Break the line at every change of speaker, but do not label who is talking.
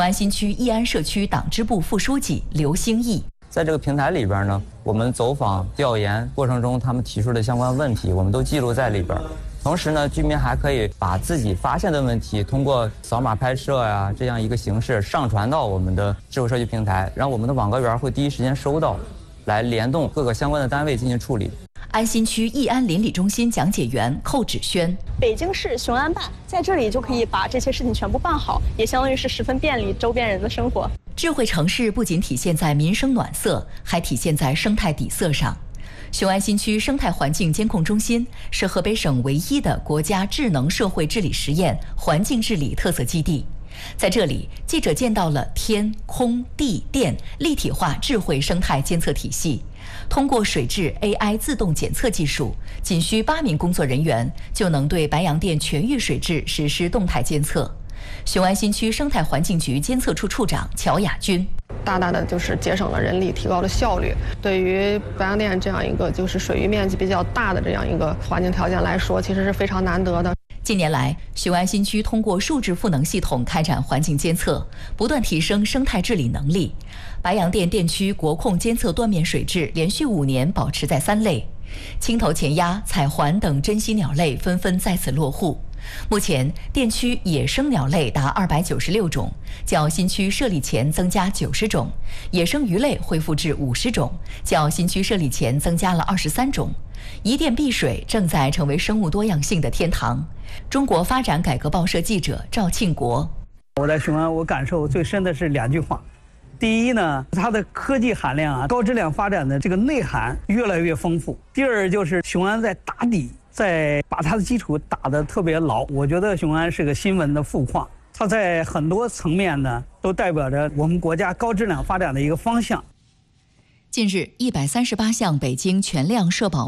安新区义安社区党支部副书记刘兴义。
在这个平台里边呢，我们走访调研过程中，他们提出的相关问题，我们都记录在里边。同时呢，居民还可以把自己发现的问题，通过扫码拍摄呀这样一个形式上传到我们的智慧社区平台，让我们的网格员会第一时间收到，来联动各个相关的单位进行处理。
安新区义安邻里中心讲解员寇芷轩：
北京市雄安办在这里就可以把这些事情全部办好，也相当于是十分便利周边人的生活。
智慧城市不仅体现在民生暖色，还体现在生态底色上。雄安新区生态环境监控中心是河北省唯一的国家智能社会治理实验环境治理特色基地。在这里，记者见到了天、空、地、电立体化智慧生态监测体系。通过水质 AI 自动检测技术，仅需8名工作人员就能对白洋淀全域水质实施动态监测。雄安新区生态环境局监测处处长乔雅军：
大大的就是节省了人力，提高了效率。对于白洋淀这样一个就是水域面积比较大的这样一个环境条件来说，其实是非常难得的。
近年来，雄安新区通过数字赋能系统开展环境监测，不断提升生态治理能力。白洋淀电区国控监测断面水质连续5年保持在3类，青头前鸭、彩环等珍稀鸟类纷纷在此落户。目前，电区野生鸟类达296种，较新区设立前增加90种；野生鱼类恢复至50种，较新区设立前增加了23种。一电碧水正在成为生物多样性的天堂。中国发展改革报社记者赵庆国：
我在雄安，我感受最深的是2句话。第一呢，它的科技含量高质量发展的这个内涵越来越丰富。第二就是雄安在打底，在把它的基础打得特别牢。我觉得雄安是个新闻的富矿，它在很多层面呢都代表着我们国家高质量发展的一个方向。
近日，138项北京全量社保